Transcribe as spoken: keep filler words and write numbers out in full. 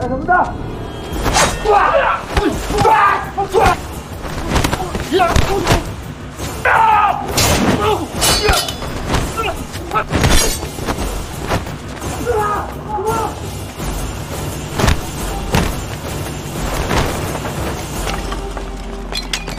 干什么的？抓呀！抓！抓！呀！啊！啊！